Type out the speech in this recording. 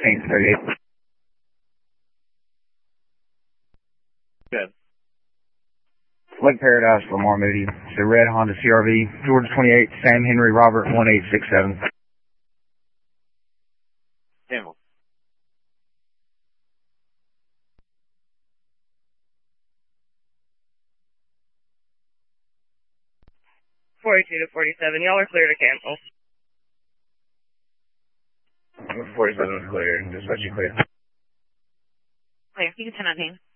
Thanks, 38. Good. Lake Paradise, Lamar Moody. It's a red Honda CRV, Georgia 28, Sam Henry Robert 1867. Campbell. 42 to 47. Y'all are clear to cancel. 47 is clear. Dispatch, you clear. Clear. You can 1019.